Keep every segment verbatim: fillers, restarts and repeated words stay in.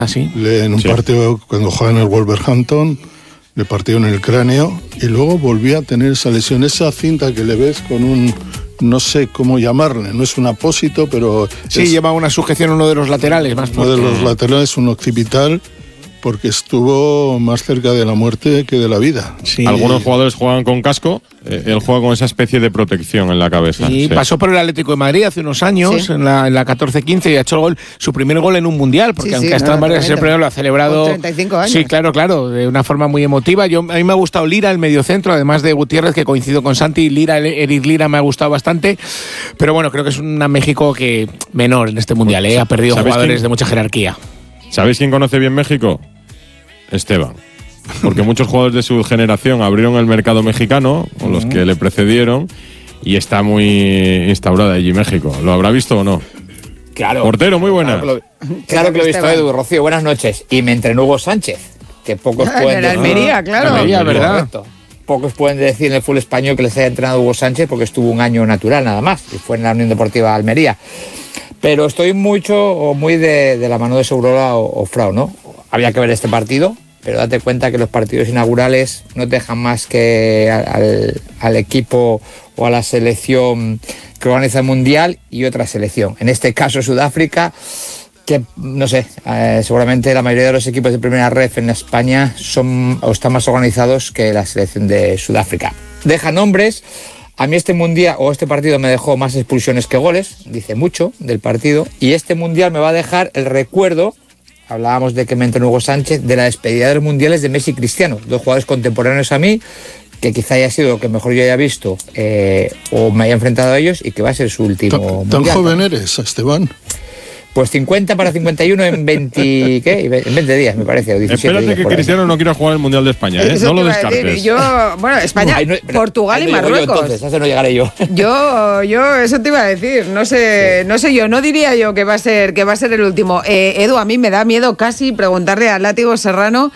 ¿Así? Le, en un Sí. partido, cuando jugaba en el Wolverhampton, le partieron el cráneo y luego volvía a tener esa lesión, esa cinta que le ves con un, no sé cómo llamarle, no es un apósito, pero Sí, es lleva una sujeción en uno de los laterales más uno de fuerte. los laterales, un occipital, porque estuvo más cerca de la muerte que de la vida. Sí. Algunos jugadores juegan con casco, eh, él juega con esa especie de protección en la cabeza. Sí, Sí. pasó por el Atlético de Madrid hace unos años, Sí. en la, en la catorce quince, y ha hecho el gol, su primer gol en un mundial, porque Sí, aunque sí, ha estado no, en varias, el tremendo. primero lo ha celebrado. Con treinta y cinco años. Sí, claro, claro, de una forma muy emotiva. Yo, a mí me ha gustado Lira, el mediocentro, además de Gutiérrez, que coincido con Santi. Lira, Eric Lira me ha gustado bastante. Pero bueno, creo que es una México que menor en este mundial, ¿eh? Ha perdido ¿Sabes jugadores quién? de mucha jerarquía. ¿Sabéis quién conoce bien México? Esteban. Porque muchos jugadores de su generación abrieron el mercado mexicano, o los que le precedieron, y está muy instaurada allí México. ¿Lo habrá visto o no? Claro. Portero, muy buena. Claro que lo, claro que lo he visto, Esteban. Edu. Rocío, buenas noches. Y me entrenó Hugo Sánchez, que pocos Ah, pueden en el decir. Almería, claro. Almería, Almería. ¿verdad? Correcto. Pocos pueden decir en el fútbol español que les haya entrenado Hugo Sánchez porque estuvo un año natural nada más y fue en la Unión Deportiva Almería. Pero estoy mucho o muy de, de la mano de Segurola o, o Frau, ¿no? Había que ver este partido, pero date cuenta que los partidos inaugurales no te dejan más que al, al equipo o a la selección que organiza el Mundial y otra selección. En este caso Sudáfrica, que no sé, eh, seguramente la mayoría de los equipos de primera ref en España son o están más organizados que la selección de Sudáfrica. Deja nombres. A mí este mundial o este partido me dejó más expulsiones que goles, dice mucho del partido, y este mundial me va a dejar el recuerdo, hablábamos de que me entrenó Hugo Sánchez, de la despedida de los mundiales de Messi y Cristiano, dos jugadores contemporáneos a mí, que quizá haya sido lo que mejor yo haya visto eh, o me haya enfrentado a ellos y que va a ser su último ¿Tan, tan mundial. joven eres, Esteban? Pues cincuenta para cincuenta y uno en veinte, ¿qué? En veinte días, me parece, o diecisiete Espérate días que por ahí. Cristiano no quiera jugar el Mundial de España, ¿eh? Eso No te lo iba a decir. descartes. Yo, bueno, España, Ahí no- Portugal ahí y no llego yo, Marruecos. entonces, a ese no llegaré yo. Yo, yo, eso te iba a decir. No sé, no sé yo, no diría yo que va a ser, que va a ser el último. Eh, Edu, a mí me da miedo casi preguntarle al Látigo Serrano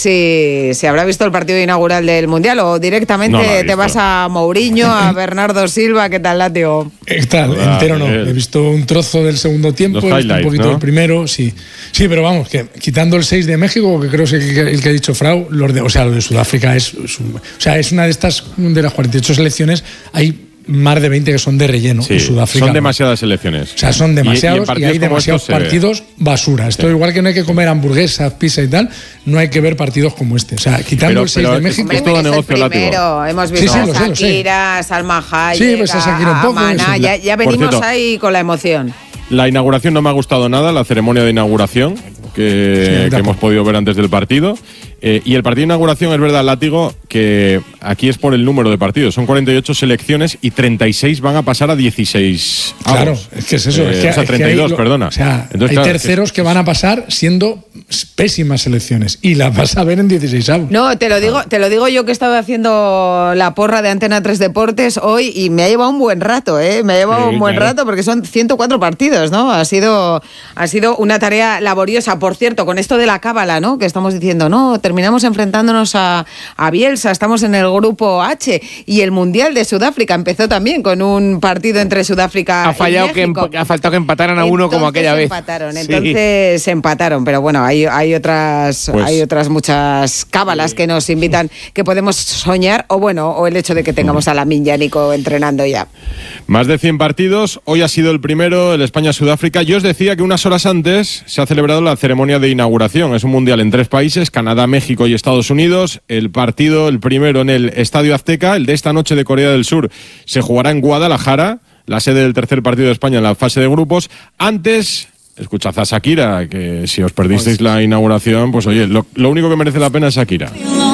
si, si habrá visto el partido inaugural del Mundial o directamente No lo ha te visto. vas a Mourinho, a Bernardo Silva. ¿Qué tal, Látigo? Está, Hola, entero no. Miguel. He visto un trozo del segundo tiempo, Los he visto un highlights, poquito ¿no? del primero, sí. Sí, pero vamos, que quitando el seis de México, que creo que es el que, el que ha dicho Frau, los de, o sea, lo de Sudáfrica es, es un- o sea, es una de estas, de las cuarenta y ocho selecciones, hay más de veinte que son de relleno Sí, en Sudáfrica. son demasiadas selecciones. O sea, son Y- y en demasiados y, partidos hay como demasiados estos se ve. partidos basura. Esto Sí. igual que no hay que comer hamburguesas, pizza y tal, no hay que ver partidos como este. O sea, quitando Pero- el seis pero de México. es todo que es el negocio, Látigo. primero. Hemos Sí, visto sí, a lo sé, lo sé. Shakira, Salma Hayek, Sí, pues a Shakira un poco, a Maná. eso. Ya, ya Por venimos cierto, ahí con la emoción. La inauguración no me ha gustado nada, la ceremonia de inauguración que, que tampoco. hemos podido ver antes del partido. Eh, y el partido de inauguración, es verdad, Látigo, que aquí es por el número de partidos. Son cuarenta y ocho selecciones y treinta y seis van a pasar a dieciséis. Claro, avos. es que es eso. Eh, es que, o sea, es que treinta y dos, hay lo- perdona. O sea, Entonces, hay claro, terceros que van a pasar siendo pésimas selecciones y las vas a ver en dieciséis avos. No, te lo digo, te lo digo yo que he estado haciendo la porra de Antena tres Deportes hoy y me ha llevado un buen rato, ¿eh? Me ha llevado Sí, un buen claro. rato porque son ciento cuatro partidos, ¿no? Ha sido, ha sido una tarea laboriosa. Por cierto, con esto de la cábala, ¿no? Que estamos diciendo, no, terminamos enfrentándonos a, a Bielsa, estamos en el grupo H y el Mundial de Sudáfrica empezó también con un partido entre Sudáfrica Ha fallado y que México. emp- ha faltado que empataran a uno como Entonces aquella vez. empataron, Sí. entonces se empataron, pero bueno, hay, hay otras Pues- hay otras muchas cábalas que nos invitan, que podemos soñar, o bueno, o el hecho de que tengamos a Lamine y a Nico entrenando ya. Más de cien partidos, hoy ha sido el primero, el España-Sudáfrica. Yo os decía que unas horas antes se ha celebrado la ceremonia de inauguración. Es un mundial en tres países, Canadá, México y Estados Unidos. El partido, el primero en el Estadio Azteca, el de esta noche de Corea del Sur, se jugará en Guadalajara, la sede del tercer partido de España en la fase de grupos. Antes, escuchad a Shakira, que si os perdisteis la inauguración, pues oye, lo, lo único que merece la pena es Shakira.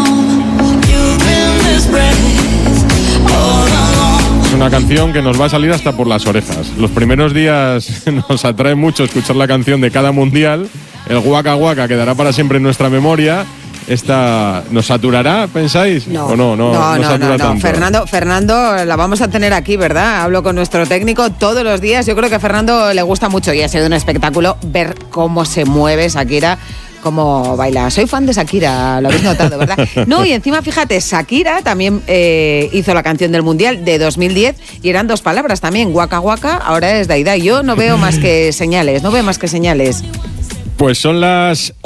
Es una canción que nos va a salir hasta por las orejas. Los primeros días nos atrae mucho escuchar la canción de cada mundial. El Waka Waka quedará para siempre en nuestra memoria. Esta, ¿nos saturará, pensáis? No, ¿O no? No, no, no, no, satura no, no. tanto. Fernando, Fernando, la vamos a tener aquí, ¿verdad? Hablo con nuestro técnico todos los días. Yo creo que a Fernando le gusta mucho y ha sido un espectáculo ver cómo se mueve Shakira, cómo baila. Soy fan de Shakira, lo habéis notado, ¿verdad? No, y encima, fíjate, Shakira también eh, hizo la canción del Mundial de dos mil diez y eran dos palabras también, Waka Waka, ahora es Daida. Yo no veo más que señales, no veo más que señales. Pues son las